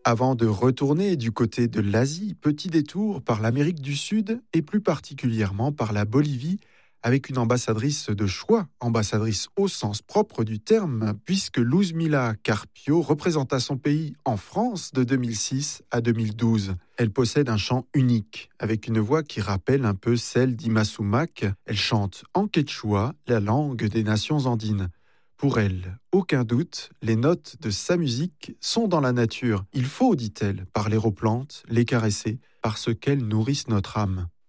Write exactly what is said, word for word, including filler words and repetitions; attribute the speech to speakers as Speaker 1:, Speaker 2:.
Speaker 1: Avant de retourner du côté de l'Asie, petit détour par l'Amérique du Sud et plus particulièrement par la Bolivie, avec une ambassadrice de choix, ambassadrice au sens propre du terme, puisque Luzmila Carpio représenta son pays en France de deux mille six à deux mille douze. Elle possède un chant unique, avec une voix qui rappelle un peu celle d'Imasumac. Elle chante en quechua, la langue des nations andines. Pour elle, aucun doute, les notes de sa musique sont dans la nature. Il faut, dit-elle, parler aux plantes, les caresser, parce qu'elles nourrissent notre âme.